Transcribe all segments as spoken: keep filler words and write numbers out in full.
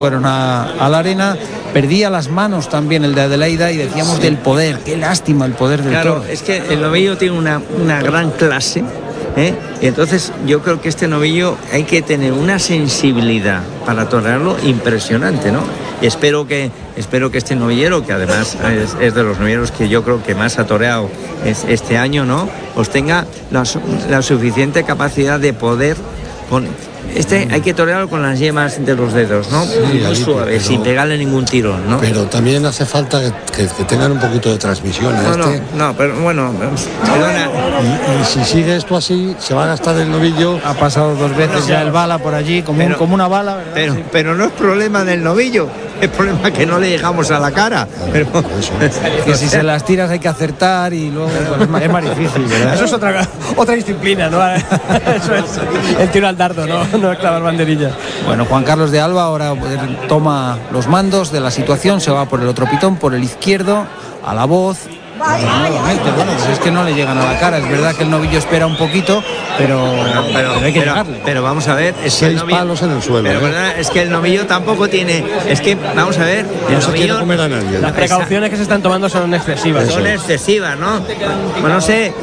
fueron a, a la arena, perdía las manos también el de Adelaida y decíamos sí. del poder, qué lástima el poder del claro, toro. Es que el novillo tiene una, una gran clase, ¿eh? Y entonces yo creo que este novillo hay que tener una sensibilidad para torearlo impresionante, ¿no? Y espero que, espero que este novillero, que además es, es de los novilleros que yo creo que más ha toreado es, este año, ¿no? Pues tenga la, la suficiente capacidad de poder con... Este hay que torearlo con las yemas de los dedos, ¿no? Sí, muy ahí, suave, pero, sin pegarle ningún tirón, ¿no? Pero también hace falta que, que, que tengan un poquito de transmisión. No, este. no, no, pero bueno, perdona. Y, y si sigue esto así, se va a gastar el novillo. Ha pasado dos veces no, ya el bala por allí, como, pero, un, como una bala, ¿verdad? Pero, sí. pero no es problema del novillo, es problema que no le llegamos a la cara. Pero, que si se las tiras hay que acertar y luego pues, es, más, es más difícil, ¿verdad? Eso es otra, otra disciplina, ¿no? Eso es el tiro al dardo, ¿no? No es clavar banderilla. Bueno, Juan Carlos de Alba ahora toma los mandos de la situación, se va por el otro pitón, por el izquierdo, a la voz. Nuevamente, bueno, pues es que no le llegan a la cara. Es verdad que el novillo espera un poquito, pero, pero, pero hay que pero, llegarle. Pero vamos a ver, es seis que el novillo, palos en el suelo. Pero ¿eh? verdad, es que el novillo tampoco tiene. Es que vamos a ver. No el se novillo, quiere comer a nadie. Las precauciones que se están tomando son excesivas. Son ¿eh? excesivas, ¿no? Bueno, no sé.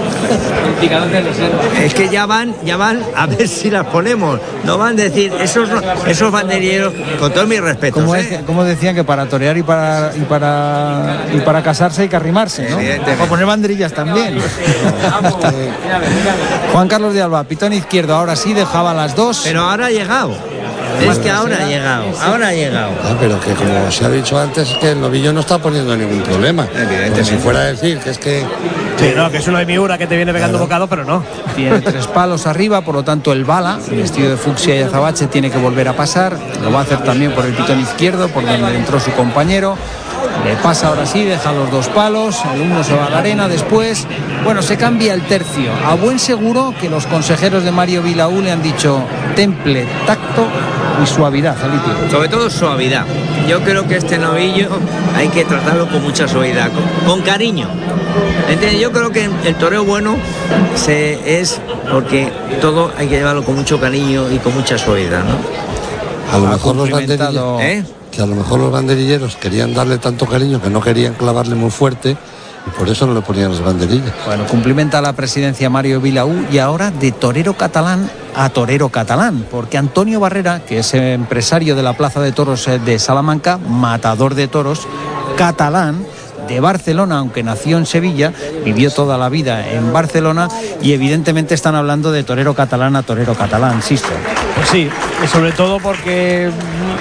Es que ya van, ya van a ver si las ponemos. No van a decir esos, esos banderilleros, con todo mi respeto. Como, ¿eh? es, como decían que para torear y para y para y para casarse hay que arrimarse, ¿no? Para poner banderillas también. Juan Carlos de Alba, pitón izquierdo, ahora sí dejaba las dos. Pero ahora ha llegado. Es que ahora ha llegado, ahora ha llegado. Ah, pero que como se ha dicho antes, que el novillo no está poniendo ningún problema. Evidentemente. Si fuera a decir que es que... Sí, no, que es una Miura que te viene pegando claro. bocado, pero no. Tiene tres palos arriba, por lo tanto el bala, vestido de fucsia y azabache, tiene que volver a pasar. Lo va a hacer también por el pitón izquierdo, por donde entró su compañero. Le pasa ahora sí, deja los dos palos, el uno se va a la arena después. Bueno, se cambia el tercio. A buen seguro que los consejeros de Mario Vilaú le han dicho temple, tacto y suavidad, Alipio. Sobre todo suavidad. Yo creo que este novillo hay que tratarlo con mucha suavidad, con, con cariño. ¿Entiendes? Yo creo que el toreo bueno se, es porque todo hay que llevarlo con mucho cariño y con mucha suavidad, ¿no? A lo mejor los banderilleros, ¿eh? que a lo mejor los banderilleros querían darle tanto cariño que no querían clavarle muy fuerte y por eso no le ponían las banderillas. Bueno, cumplimenta la presidencia Mario Vilaú y ahora de torero catalán a torero catalán, porque Antonio Barrera, que es empresario de la Plaza de Toros de Salamanca, matador de toros, catalán, de Barcelona, aunque nació en Sevilla, vivió toda la vida en Barcelona y evidentemente están hablando de torero catalán a torero catalán, Sisto. Pues sí, y sobre todo porque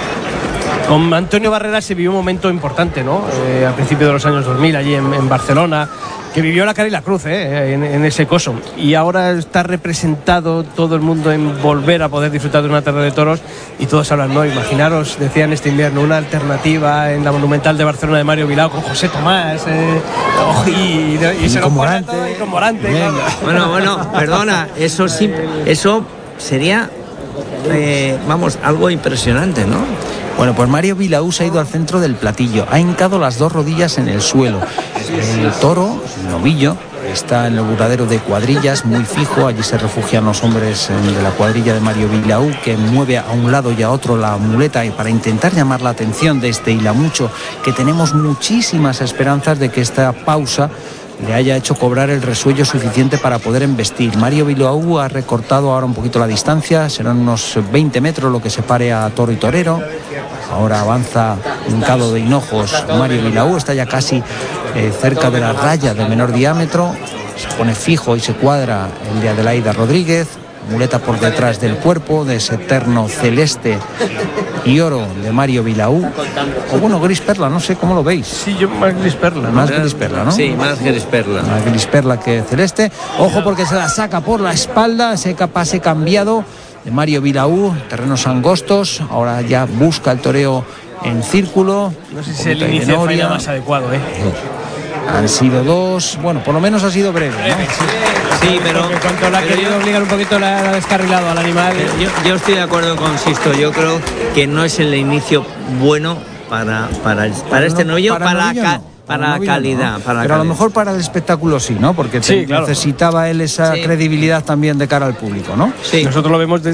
con Antonio Barrera se vivió un momento importante, ¿no? Eh, al principio de los años dos mil, allí en, en Barcelona, que vivió la cara y la cruz, ¿eh? en, en ese coso. Y ahora está representado todo el mundo en volver a poder disfrutar de una tarde de toros y todos hablan, ¿no? Imaginaros, decían este invierno, una alternativa en la Monumental de Barcelona de Mario Vilaú con José Tomás eh, y, y, y se con Morante. Todo, y con Morante claro. Bueno, bueno, perdona, eso sí, eso sería, eh, vamos, algo impresionante, ¿no? Bueno, pues Mario Vilaú se ha ido al centro del platillo, ha hincado las dos rodillas en el suelo. El toro, el novillo, está en el buradero de cuadrillas, muy fijo. Allí se refugian los hombres de la cuadrilla de Mario Vilaú, que mueve a un lado y a otro la muleta y para intentar llamar la atención de este Hilamucho, que tenemos muchísimas esperanzas de que esta pausa le haya hecho cobrar el resuello suficiente para poder embestir. Mario Vilaú ha recortado ahora un poquito la distancia, serán unos veinte metros lo que separe a toro y torero. Ahora avanza hincado de hinojos Mario Vilaú, está ya casi eh, cerca de la raya de menor diámetro, se pone fijo y se cuadra el de Adelaida Rodríguez, muleta por detrás del cuerpo de ese terno celeste y oro de Mario Vilaú, o bueno, gris perla, no sé cómo lo veis. Sí, yo más gris perla, ¿no? Más gris perla, ¿no? Sí, más gris perla. Más gris perla que celeste. Ojo porque se la saca por la espalda, ese pase cambiado de Mario Vilaú, terrenos angostos, ahora ya busca el toreo en círculo. No sé si el inicio fue más adecuado, ¿eh? Han sido dos, bueno, por lo menos ha sido breve, ¿no? Sí, pero en cuanto la ha querido obligar un poquito, la ha descarrilado al animal. Yo, yo estoy de acuerdo con Sisto, yo creo que no es el inicio bueno para, para, para este novillo, para, para, novillo, ca, no. para, para la calidad. No. Para Pero calidad. A lo mejor para el espectáculo sí, ¿no? Porque sí, claro. necesitaba él esa sí. credibilidad también de cara al público, ¿no? Sí. Nosotros lo vemos de,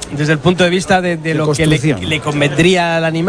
desde el punto de vista de, de, De lo que le, construcción. le convendría al animal.